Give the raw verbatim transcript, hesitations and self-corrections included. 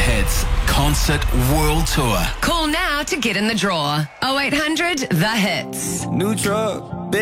Hits Concert World Tour. Call now to get in the draw. oh eight hundred The Hits. New truck.